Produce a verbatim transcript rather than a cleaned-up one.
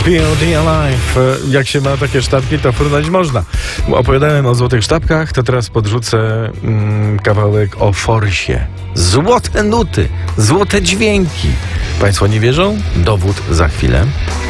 Beauty Alive. Jak się ma takie sztabki, to frunąć można. Opowiadałem o złotych sztabkach, to teraz podrzucę mm, kawałek o forsie. Złote nuty, złote dźwięki. Państwo nie wierzą? Dowód za chwilę.